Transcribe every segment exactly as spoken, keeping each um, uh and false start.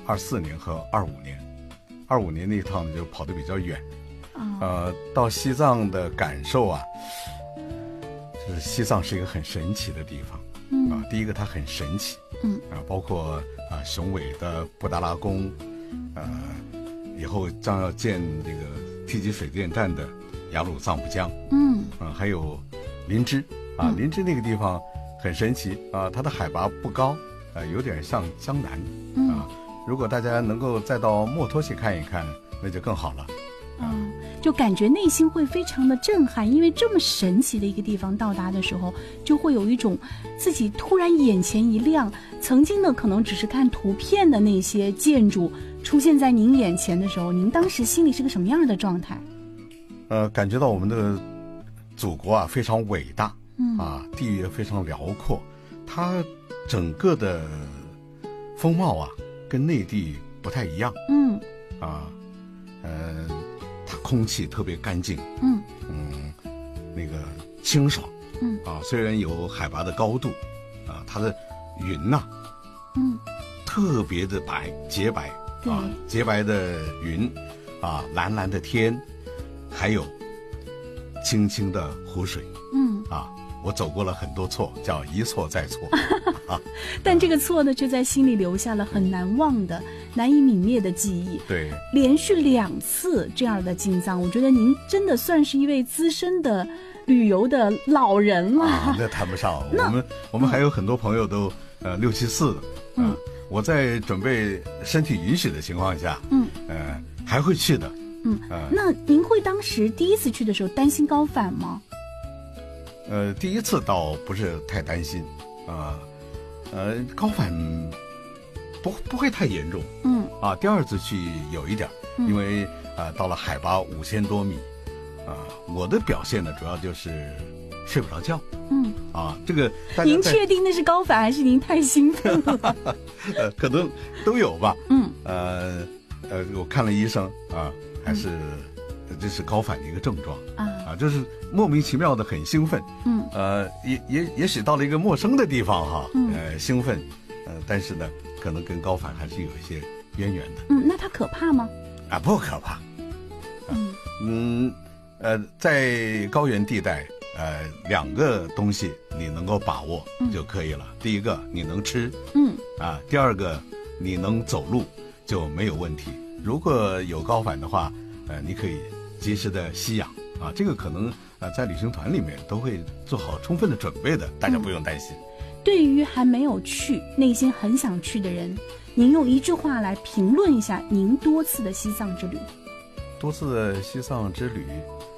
二四年和二五年。二五年那一趟就跑得比较远，呃，到西藏的感受啊，就是西藏是一个很神奇的地方，嗯啊，第一个它很神奇，嗯啊，包括啊雄伟的布达拉宫，呃，以后将要建这个梯级水电站的雅鲁藏布江，嗯啊，还有林芝啊，林芝那个地方很神奇啊，它的海拔不高，呃，有点像江南，啊。如果大家能够再到墨脱去看一看，那就更好了。 嗯，就感觉内心会非常的震撼，因为这么神奇的一个地方到达的时候，就会有一种自己突然眼前一亮，曾经呢可能只是看图片的那些建筑出现在您眼前的时候，您当时心里是个什么样的状态？ 呃，感觉到我们的祖国啊非常伟大，嗯啊，地域也非常辽阔，它整个的风貌啊跟内地不太一样，嗯，啊，呃，它空气特别干净，嗯嗯，那个清爽，嗯啊，虽然有海拔的高度，啊，它的云呐、啊，嗯，特别的白，洁白，啊，洁白的云，啊，蓝蓝的天，还有清清的湖水，嗯啊。我走过了很多错，叫一错再错，啊、 但这个错呢，却在心里留下了很难忘的、难以泯灭的记忆。 对， 连续两次这样的进藏，我觉得您真的算是一位资深的旅游的老人了。 啊、那谈不上，我们我们还有很多朋友都、嗯、呃六七四的，嗯、呃，我在准备身体允许的情况下，嗯，呃，还会去的。 嗯，呃、那您会当时第一次去的时候担心高反吗？ 呃，第一次倒不是太担心，啊、呃，呃，高反不不会太严重，嗯，啊，第二次去有一点，嗯、因为啊、呃，到了海拔五千多米，啊、呃，我的表现呢，主要就是睡不着觉，嗯，啊，这个您确定那是高反还是您太兴奋了？ 呃，可能都有吧，嗯，呃呃，我看了医生啊，还是。嗯这是高反的一个症状啊啊，就是莫名其妙的很兴奋，嗯，呃，也也也许到了一个陌生的地方哈，嗯、呃，兴奋，呃，但是呢，可能跟高反还是有一些渊源的。 嗯，那它可怕吗？ 啊，不可怕。嗯嗯，呃，在高原地带，呃，两个东西你能够把握就可以了。嗯、第一个你能吃，嗯，啊，第二个你能走路就没有问题。如果有高反的话，呃，你可以及时的吸氧啊，这个可能呃在旅行团里面都会做好充分的准备的，大家不用担心。 嗯、对于还没有去、内心很想去的人，您用一句话来评论一下您多次的西藏之旅。 多次的西藏之旅，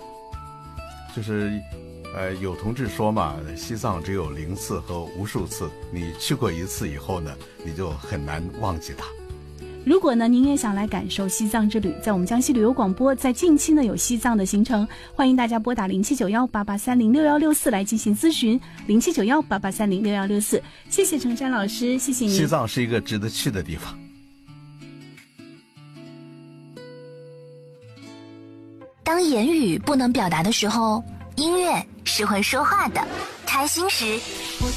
就是呃有同志说嘛，西藏只有零次和无数次，你去过一次以后呢，你就很难忘记它。 如果呢您也想来感受西藏之旅，在我们江西旅游广播在近期呢有西藏的行程，欢迎大家拨打零七九幺八八三零六幺六四来进行咨询，零七九幺八八三零六幺六四。谢谢程山老师，谢谢您。 西藏是一个值得去的地方。 当言语不能表达的时候，音乐是会说话的。开心时